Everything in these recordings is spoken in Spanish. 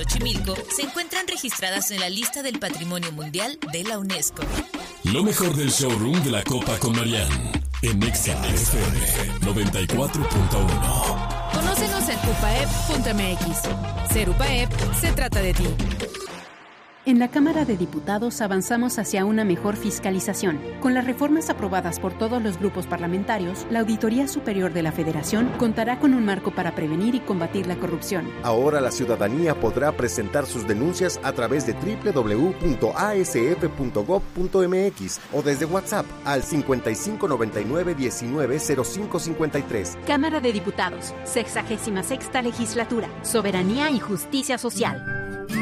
Xochimilco se encuentran registradas en la lista del Patrimonio Mundial de la UNESCO. Lo mejor del showroom de la Copa con Marianne en Exa FM 94.1. Conócenos en upaep.mx. Ser UPAEP se trata de ti. En la Cámara de Diputados avanzamos hacia una mejor fiscalización. Con las reformas aprobadas por todos los grupos parlamentarios, la Auditoría Superior de la Federación contará con un marco para prevenir y combatir la corrupción. Ahora la ciudadanía podrá presentar sus denuncias a través de www.asf.gov.mx o desde WhatsApp al 5599-190553. Cámara de Diputados, 66ª Legislatura, Soberanía y Justicia Social.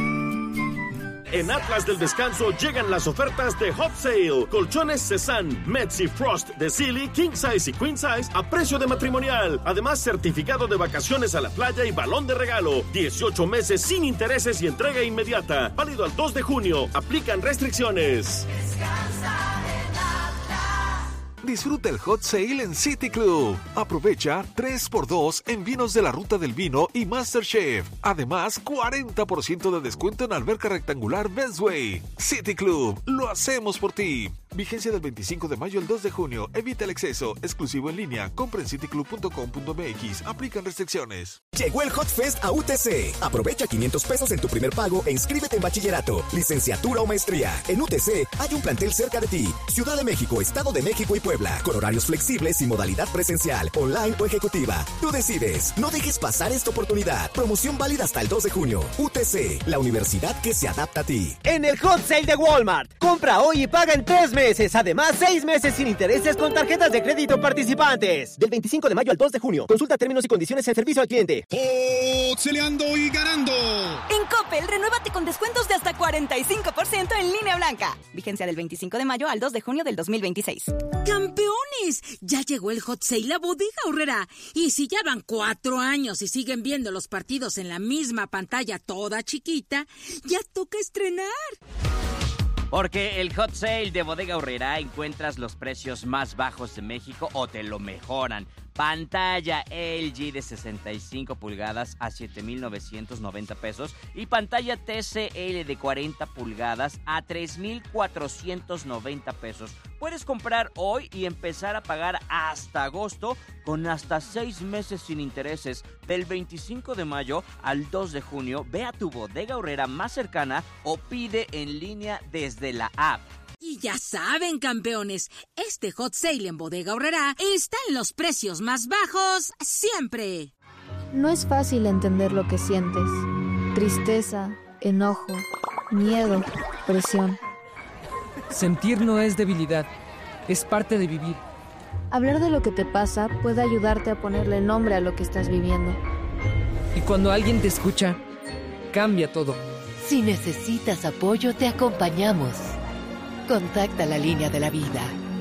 En Atlas del Descanso llegan las ofertas de Hot Sale. Colchones Cezanne, Metzi Frost de Silly, King Size y Queen Size a precio de matrimonial. Además, certificado de vacaciones a la playa y balón de regalo. 18 meses sin intereses y entrega inmediata. Válido al 2 de junio. Aplican restricciones. Descansa en Atlas. Disfruta el Hot Sale en City Club. Aprovecha 3x2 en vinos de la Ruta del Vino y MasterChef. Además, 40% de descuento en alberca rectangular Bestway. City Club, lo hacemos por ti. Vigencia del 25 de mayo al 2 de junio. Evita el exceso. Exclusivo en línea. Compra en cityclub.com.mx. Aplican restricciones. Llegó el Hot Fest a UTC. Aprovecha 500 pesos en tu primer pago e inscríbete en bachillerato, licenciatura o maestría. En UTC hay un plantel cerca de ti. Ciudad de México, Estado de México y Puebla. Con horarios flexibles y modalidad presencial, online o ejecutiva. Tú decides. No dejes pasar esta oportunidad. Promoción válida hasta el 2 de junio. UTC, la universidad que se adapta a ti. En el Hot Sale de Walmart. Compra hoy y paga en 3 meses. Además, 6 meses sin intereses con tarjetas de crédito participantes. Del 25 de mayo al 2 de junio. Consulta términos y condiciones en servicio al cliente. ¡Celeando y ganando! En Coppel, renuévate con descuentos de hasta 45% en línea blanca. Vigencia del 25 de mayo al 2 de junio del 2026. ¡Campeones! Ya llegó el Hot Sale a Bodega Aurrerá. Y si ya van 4 años y siguen viendo los partidos en la misma pantalla toda chiquita, ya toca estrenar. Porque el Hot Sale de Bodega Aurrerá encuentras los precios más bajos de México o te lo mejoran. Pantalla LG de 65 pulgadas a 7,990 pesos y pantalla TCL de 40 pulgadas a 3,490 pesos. Puedes comprar hoy y empezar a pagar hasta agosto con hasta 6 meses sin intereses. Del 25 de mayo al 2 de junio, ve a tu Bodega Aurrerá más cercana o pide en línea desde la app. Y ya saben, campeones, este Hot Sale en Bodega Aurrerá está en los precios más bajos siempre. No es fácil entender lo que sientes. Tristeza, enojo, miedo, presión. Sentir no es debilidad, es parte de vivir. Hablar de lo que te pasa puede ayudarte a ponerle nombre a lo que estás viviendo. Y cuando alguien te escucha, cambia todo. Si necesitas apoyo, te acompañamos. Contacta la línea de la vida.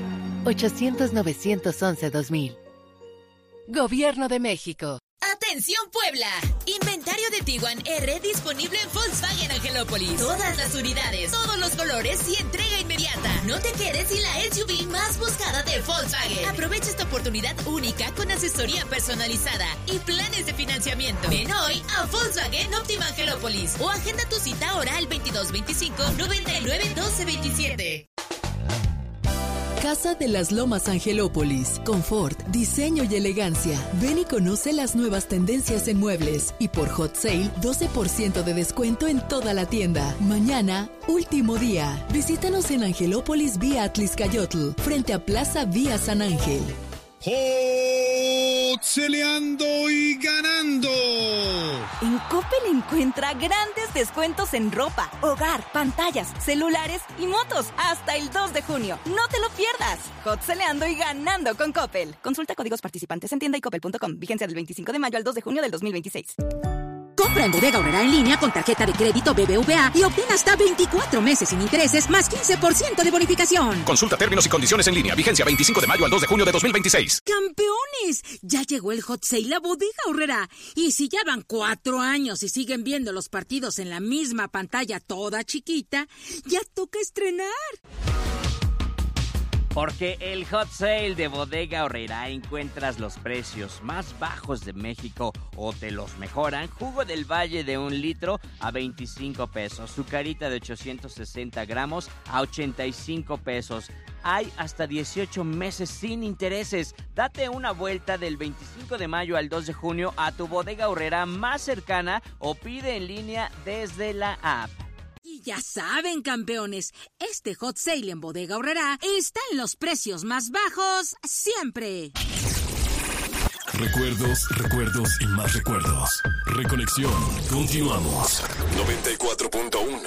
800-911-2000. Gobierno de México. ¡Atención Puebla! Inventario de Tiguan R disponible en Volkswagen Angelópolis. Todas las unidades, todos los colores y entrega inmediata. No te quedes sin la SUV más buscada de Volkswagen. Aprovecha esta oportunidad única con asesoría personalizada y planes de financiamiento. Ven hoy a Volkswagen Optima Angelópolis o agenda tu cita ahora al 2225-991227. Casa de las Lomas Angelópolis. Confort, diseño y elegancia. Ven y conoce las nuevas tendencias en muebles. Y por Hot Sale, 12% de descuento en toda la tienda. Mañana, último día. Visítanos en Angelópolis vía Atliscayotl, frente a Plaza Vía San Ángel. ¡Celeando y ganando! En Coppel encuentra grandes descuentos en ropa, hogar, pantallas, celulares y motos hasta el 2 de junio. No te lo pierdas. Hot Celeando y ganando con Coppel. Consulta códigos participantes en tienda y coppel.com. Vigencia del 25 de mayo al 2 de junio del 2026. Compra en Bodega Aurrerá en línea con tarjeta de crédito BBVA y obtén hasta 24 meses sin intereses más 15% de bonificación. Consulta términos y condiciones en línea. Vigencia 25 de mayo al 2 de junio de 2026. ¡Campeones! Ya llegó el Hot Sale a Bodega Aurrerá. Y si ya van 4 años y siguen viendo los partidos en la misma pantalla toda chiquita, ya toca estrenar. Porque el Hot Sale de Bodega Aurrerá encuentras los precios más bajos de México o te los mejoran. Jugo del Valle de 1 litro a 25 pesos. Sucarita de 860 gramos a 85 pesos. Hay hasta 18 meses sin intereses. Date una vuelta del 25 de mayo al 2 de junio a tu Bodega Aurrerá más cercana o pide en línea desde la app. Y ya saben, campeones, este Hot Sale en Bodega Aurrerá está en los precios más bajos siempre. Recuerdos y más recuerdos. Reconexión. Continuamos. 94.1.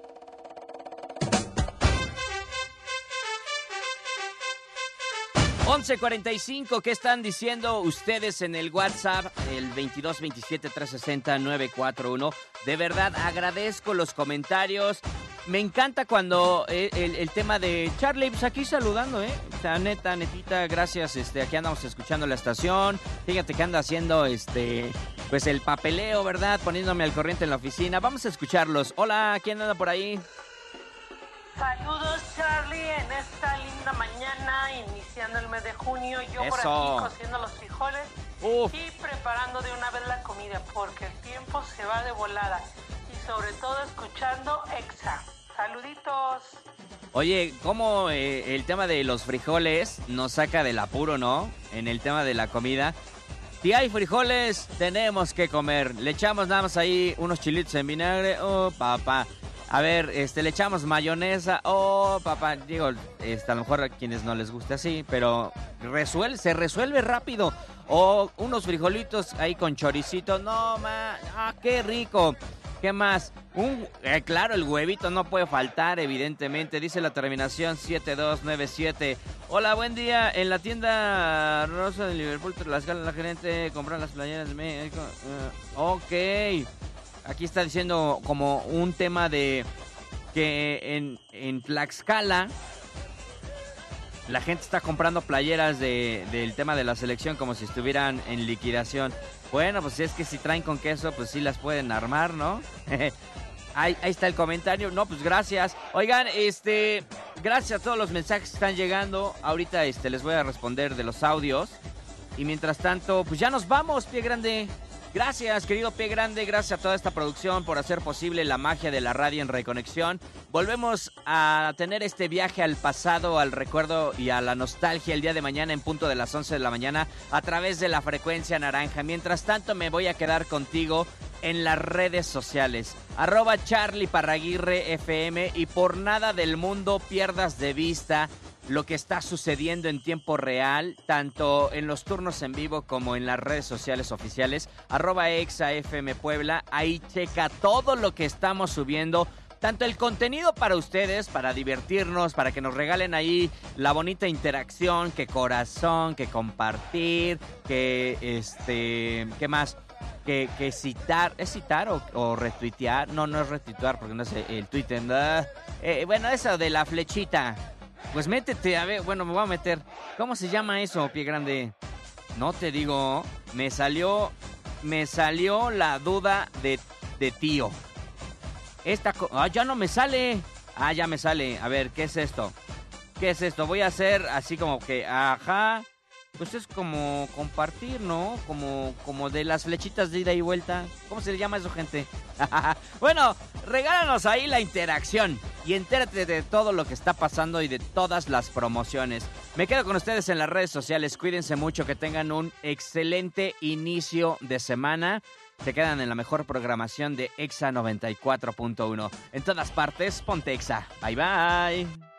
11:45, ¿qué están diciendo ustedes en el WhatsApp? El 22 27 360 941. De verdad, agradezco los comentarios. Me encanta cuando el tema de Charlie, pues aquí saludando, O sea, netita, gracias, aquí andamos escuchando la estación. Fíjate que anda haciendo, pues el papeleo, ¿verdad? Poniéndome al corriente en la oficina. Vamos a escucharlos. Hola, ¿quién anda por ahí? Saludos, Charlie, en esta linda mañana, iniciando el mes de junio. Yo por aquí cociendo los frijoles y preparando de una vez la comida, porque el tiempo se va de volada. Y sobre todo escuchando Exa. Saluditos. Oye, ¿cómo el tema de los frijoles nos saca del apuro, no? En el tema de la comida. Si hay frijoles, tenemos que comer. Le echamos nada más ahí unos chilitos en vinagre. Oh, papá. A ver, le echamos mayonesa. Oh, papá, digo, a lo mejor a quienes no les gusta así, pero se resuelve rápido. O unos frijolitos ahí con choricito. No, qué rico. ¿Qué más? Claro, el huevito no puede faltar, evidentemente. Dice la terminación 7297. Hola, buen día. En la tienda Rosa de Liverpool, Tlaxcala, la gerente compró las playeras de México. Ok. Aquí está diciendo como un tema de que en Tlaxcala la gente está comprando playeras del tema de la selección como si estuvieran en liquidación. Bueno, pues es que si traen con queso, pues sí las pueden armar, ¿no? Ahí está el comentario. No, pues gracias. Oigan, gracias a todos los mensajes que están llegando. Ahorita les voy a responder de los audios. Y mientras tanto, pues ya nos vamos, Pie Grande. Gracias, querido Pie Grande, gracias a toda esta producción por hacer posible la magia de la radio en Reconexión. Volvemos a tener este viaje al pasado, al recuerdo y a la nostalgia el día de mañana en punto de las 11 de la mañana a través de la frecuencia naranja. Mientras tanto, me voy a quedar contigo en las redes sociales. @CharlieParraguirreFM y por nada del mundo pierdas de vista lo que está sucediendo en tiempo real, tanto en los turnos en vivo como en las redes sociales oficiales, @ExaFM Puebla. Ahí checa todo lo que estamos subiendo, tanto el contenido para ustedes, para divertirnos, para que nos regalen ahí la bonita interacción, que corazón, que compartir, que ¿qué más? Que citar, ¿es citar o retuitear? No es retuitear porque no es el Twitter. Bueno, eso de la flechita. Pues métete, a ver, bueno, me voy a meter. ¿Cómo se llama eso, Pie Grande? No te digo, me salió la duda de tío. Ya no me sale. Ya me sale. A ver, ¿qué es esto? Voy a hacer así como que, ajá. Pues es como compartir, ¿no? Como de las flechitas de ida y vuelta. ¿Cómo se le llama eso, gente? Bueno, regálanos ahí la interacción y entérate de todo lo que está pasando y de todas las promociones. Me quedo con ustedes en las redes sociales. Cuídense mucho, que tengan un excelente inicio de semana. Se quedan en la mejor programación de Exa 94.1. En todas partes, ponte Exa. Bye, bye.